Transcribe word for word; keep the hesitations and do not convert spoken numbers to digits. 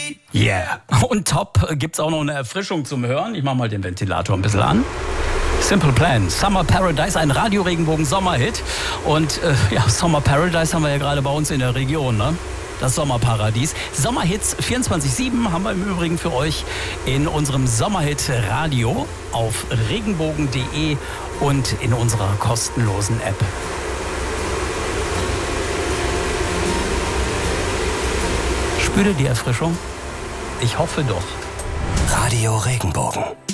Yeah. Und top gibt's auch noch eine Erfrischung zum Hören. Ich mach mal den Ventilator ein bisschen an. Simple Plan, Summer Paradise, ein Radio-Regenbogen-Sommerhit. Und äh, ja, Summer Paradise haben wir ja gerade bei uns in der Region, ne? Das Sommerparadies. Sommerhits vierundzwanzig sieben haben wir im Übrigen für euch in unserem Sommerhit-Radio auf regenbogen punkt de und in unserer kostenlosen App. Spürt ihr die Erfrischung? Ich hoffe doch. Radio Regenbogen.